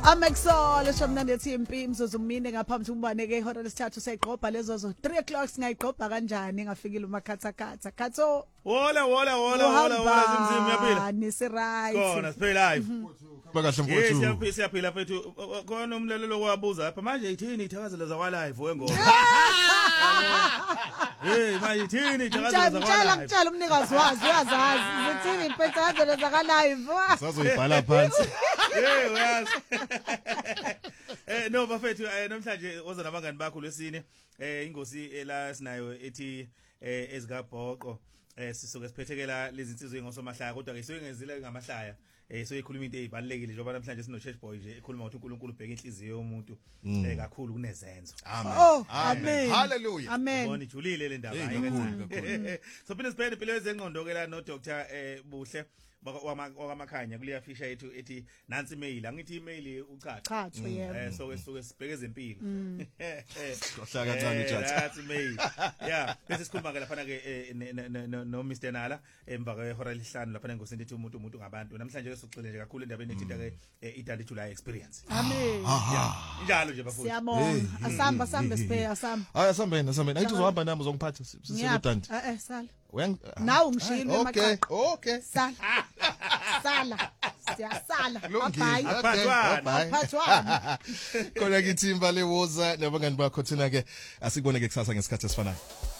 Amexolo shomnandi ethi impimi zozumine ngaphambi umbane ke ihora lesithathu seyiqopha lezo zo 3 o'clock singayiqopha kanjani ngafikile umakhatha khatho wola zimzimi yaphila nisi right khona siphela live bakahle mfowethu yes siyaphila mfethu khona umlalelo kwabuza lapha manje ithini ithakazelo zakwa live wengoma hey manje ithini ithakazelo zakwa live mtshela umnikazi wazi uyazazi zithini ithakazelo zakwa live sazoyibhala phansi hey uyazi no bafethu namhlanje oza nabangani bakho lesine ingosi la sinayo ethi ezikabhoqo sisuke siphethekela lezi insizwe ngosomahlaya kodwa ke sisuke ngezile ngamahlaya so ikhuluma into ezibalekile njengoba namhlanje sino church boy nje ekhuluma ukuthi uNkulunkulu ubheka inhliziyo yomuntu kakhulu kunezenzo amen hallelujah amen ubona ijulile le ndaba ayikathini so phela sibheke impilo yezengqondo ke la no Dr Buhle wakamakhanya kuleya fisha yethu ethi nansi email angithi email uchacho yebo so ke sibheke ezempilo hlaka kancane tjatha nansi email yeah bese sikhuluma ke lapha ke no Mr Nala emva kwehora lihlanu lapha ngosini ethi umuntu ngabantu namhlanje ke sicile nje kakhulu endabeni ethinta ke idali July experience amen njalo nje bafuni siyabonga asambe sibheka asamba hayi asambeni ayithi uzohamba nami uzongiphatha sisekudandi sala When nawu ngishilo okay sala siyasala aphathwana khona kithi imba lewoza nabangani bakho thina ke asikubone ke kusasa ngesikhathi esifanayo.